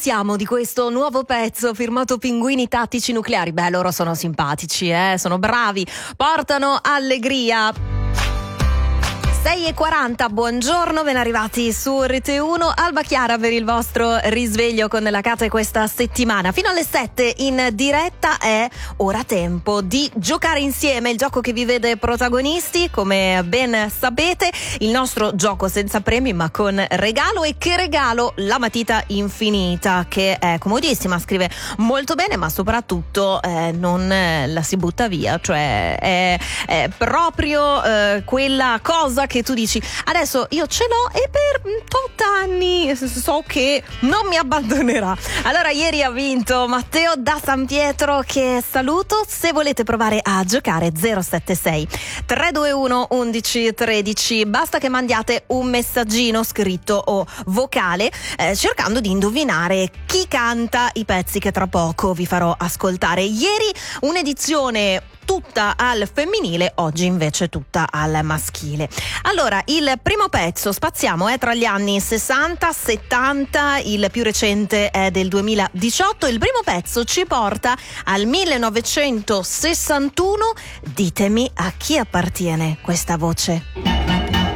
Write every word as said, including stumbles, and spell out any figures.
pensiamo di questo nuovo pezzo firmato Pinguini Tattici Nucleari? Beh, loro sono simpatici, eh? Sono bravi, portano allegria. sei e quaranta, buongiorno, ben arrivati su R T uno, Alba Chiara per il vostro risveglio con la Cate questa settimana. Fino alle sette in diretta è ora tempo di giocare insieme, il gioco che vi vede protagonisti, come ben sapete, il nostro gioco senza premi ma con regalo. E che regalo? La matita infinita, che è comodissima, scrive molto bene, ma soprattutto eh, non eh, la si butta via, cioè è, è proprio eh, quella cosa che che tu dici adesso io ce l'ho e per tot anni so che non mi abbandonerà. Allora ieri ha vinto Matteo da San Pietro, che saluto. Se volete provare a giocare, zero sette sei tre due uno undici tredici, basta che mandiate un messaggino scritto o vocale eh, cercando di indovinare chi canta i pezzi che tra poco vi farò ascoltare. Ieri un'edizione tutta al femminile, oggi invece tutta al maschile. Allora, il primo pezzo, spaziamo, è tra gli anni sessanta settanta, il più recente è del duemiladiciotto. Il primo pezzo ci porta al millenovecentosessantuno. Ditemi a chi appartiene questa voce.